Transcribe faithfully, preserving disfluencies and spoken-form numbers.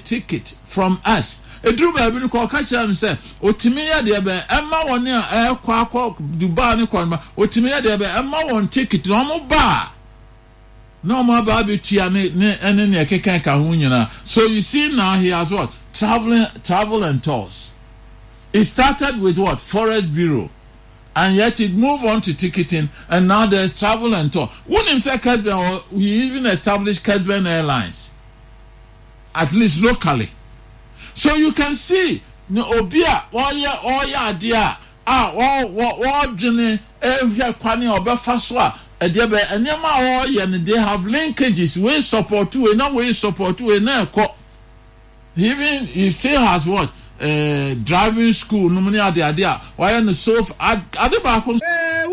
ticket from us. A drew by a call catch them say, Otimia de be, Emma one year, air quack, Dubai, Otimia de be, Emma one ticket, no more bar. No more barbecue and any Kakan Kahunyana. So you see now he has what? Traveling, travel and tours. It started with what? Forest Bureau. And yet it moved on to ticketing, and now there's travel and tour. Wouldn't say Casben, we even established Casben Airlines, at least locally. So you can see, no obia, oh yeah, oh yeah, dear, ah, oh, oh, oh, Jenny, every quani or befaswa, a debe, and yama, oh yeah, and they have linkages, we support to, and now we support to, and now, even he still has what? Uh, driving school, no money at the idea. Why on the sofa? At the back,